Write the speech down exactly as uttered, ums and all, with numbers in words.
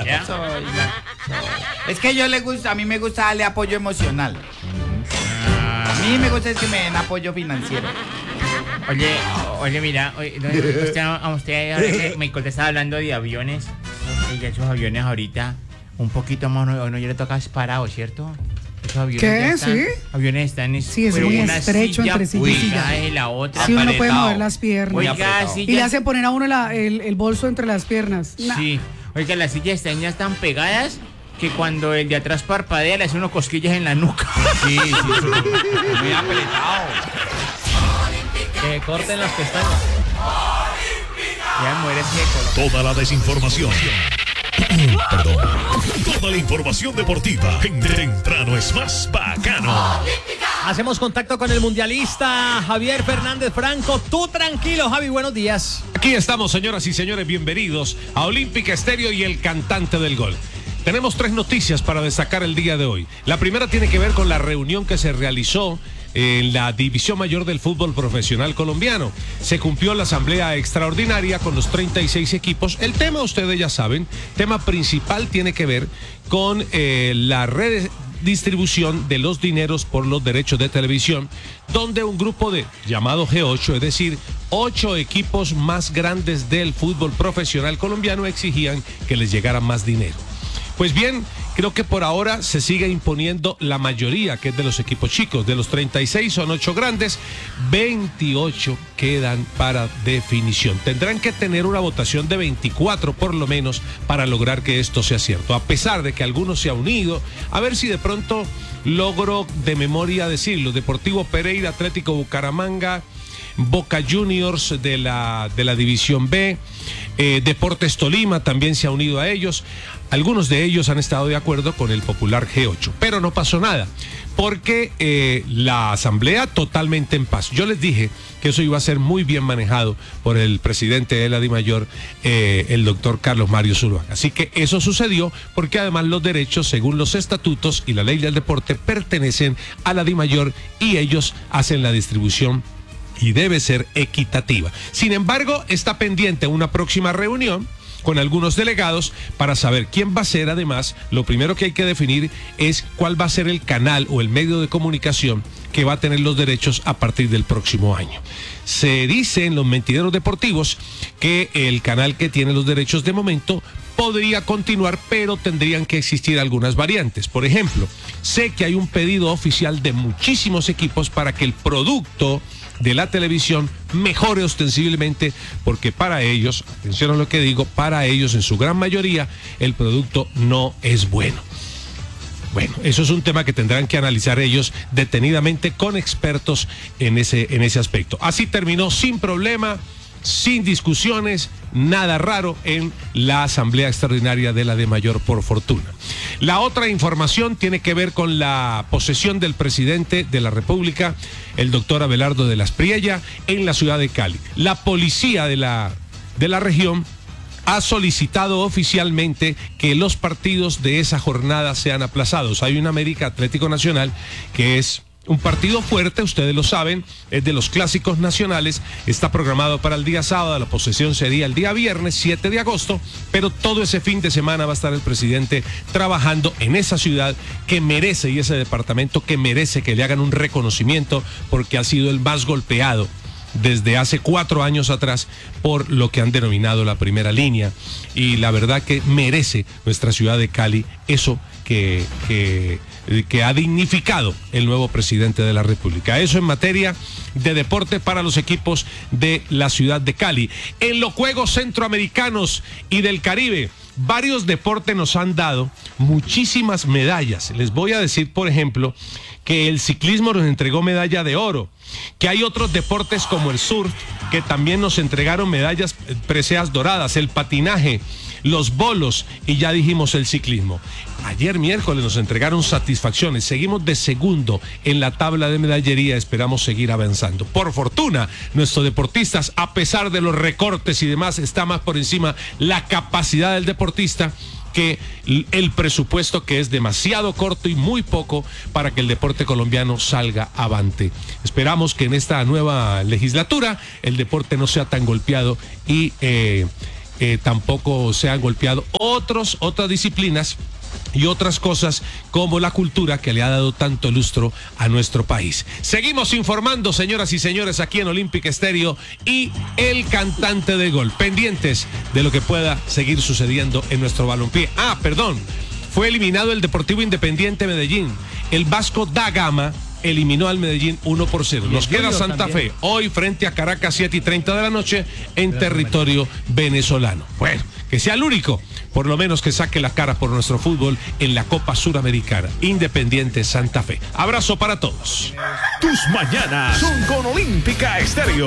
¿Ya? Eso, oiga. Es que yo le gusta, a mí me gusta darle apoyo emocional. A mí me gusta es que me den apoyo financiero. Oye, oye, mira, oye, usted, a usted ahora que me estaba hablando de aviones, y esos aviones ahorita, un poquito más, no, no yo le toca parado, ¿cierto? Esos aviones ¿Qué? están, ¿Sí? Aviones están... Sí, es muy estrecho entre silla y silla. Y la otra. Sí, uno puede mover las piernas. Oiga, y le hacen poner a uno la, el, el bolso entre las piernas. Nah. Sí, oiga, las sillas están ya tan pegadas que cuando el de atrás parpadea le hace unos cosquillas en la nuca. Sí, sí, sí. Muy apretado. Que corten las pestañas. Ya muere seco. Toda la desinformación. Perdón. Toda la información deportiva en Temprano es más bacano. Hacemos contacto con el mundialista Javier Fernández Franco. Tú tranquilo, Javi, buenos días. Aquí estamos, señoras y señores, bienvenidos a Olímpica Estéreo y el cantante del gol. Tenemos tres noticias para destacar el día de hoy. La primera tiene que ver con la reunión que se realizó en la División Mayor del Fútbol Profesional Colombiano. Se cumplió la asamblea extraordinaria con los treinta y seis equipos. El tema, ustedes ya saben, tema principal tiene que ver con eh, la redistribución de los dineros por los derechos de televisión, donde un grupo de llamado G ocho, es decir, ocho equipos más grandes del fútbol profesional colombiano, exigían que les llegara más dinero. Pues bien, creo que por ahora se sigue imponiendo la mayoría, que es de los equipos chicos. De los treinta y seis son ocho grandes, veintiocho quedan para definición. Tendrán que tener una votación de veinticuatro por lo menos para lograr que esto sea cierto. A pesar de que algunos se han unido, a ver si de pronto logro de memoria decirlo. Deportivo Pereira, Atlético Bucaramanga, Boca Juniors de la, de la División B, eh, Deportes Tolima también se ha unido a ellos. Algunos de ellos han estado de acuerdo con el popular G ocho, pero no pasó nada, porque eh, la asamblea totalmente en paz. Yo les dije que eso iba a ser muy bien manejado por el presidente de la DIMAYOR, eh, el doctor Carlos Mario Zuluaga. Así que eso sucedió porque además los derechos, según los estatutos y la ley del deporte, pertenecen a la DIMAYOR y ellos hacen la distribución y debe ser equitativa. Sin embargo, está pendiente una próxima reunión con algunos delegados para saber quién va a ser. Además, lo primero que hay que definir es cuál va a ser el canal o el medio de comunicación que va a tener los derechos a partir del próximo año. Se dice en los mentideros deportivos que el canal que tiene los derechos de momento podría continuar, pero tendrían que existir algunas variantes. Por ejemplo, sé que hay un pedido oficial de muchísimos equipos para que el producto de la televisión mejore ostensiblemente, porque para ellos, atención a lo que digo, para ellos en su gran mayoría el producto no es bueno. Bueno, eso es un tema que tendrán que analizar ellos detenidamente con expertos en ese, en ese aspecto. Así terminó sin problema, sin discusiones, nada raro en la asamblea extraordinaria de la DIMAYOR, por fortuna. La otra información tiene que ver con la posesión del presidente de la República, el doctor Abelardo de las Priella, en la ciudad de Cali. La policía de la, de la región ha solicitado oficialmente que los partidos de esa jornada sean aplazados. Hay un América Atlético Nacional que es un partido fuerte, ustedes lo saben, es de los clásicos nacionales, está programado para el día sábado, la posesión sería el día viernes, siete de agosto, pero todo ese fin de semana va a estar el presidente trabajando en esa ciudad que merece, y ese departamento que merece que le hagan un reconocimiento, porque ha sido el más golpeado desde hace cuatro años atrás por lo que han denominado la primera línea, y la verdad que merece nuestra ciudad de Cali eso que, que, que ha dignificado el nuevo presidente de la República. Eso en materia de deporte para los equipos de la ciudad de Cali. En los Juegos Centroamericanos y del Caribe, varios deportes nos han dado muchísimas medallas. Les voy a decir, por ejemplo, que el ciclismo nos entregó medalla de oro, que hay otros deportes como el surf que también nos entregaron medallas preseas doradas, el patinaje, los bolos y ya dijimos el ciclismo. Ayer miércoles nos entregaron satisfacciones, seguimos de segundo en la tabla de medallería, esperamos seguir avanzando. Por fortuna, nuestros deportistas, a pesar de los recortes y demás, está más por encima la capacidad del deportista que el presupuesto, que es demasiado corto y muy poco para que el deporte colombiano salga avante. Esperamos que en esta nueva legislatura el deporte no sea tan golpeado y, eh, eh, tampoco se han golpeado otros, otras disciplinas y otras cosas como la cultura que le ha dado tanto lustro a nuestro país. Seguimos informando, señoras y señores, aquí en Olympic Estéreo y el cantante de gol. Pendientes de lo que pueda seguir sucediendo en nuestro balompié. Ah, perdón, fue eliminado el Deportivo Independiente Medellín. El Vasco da Gama eliminó al Medellín uno por cero. Nos queda Santa Fe hoy frente a Caracas, siete y treinta de la noche en territorio venezolano. Bueno, que sea el único, por lo menos que saque la cara por nuestro fútbol en la Copa Suramericana. Independiente Santa Fe. Abrazo para todos. Tus mañanas son con Olímpica Estéreo.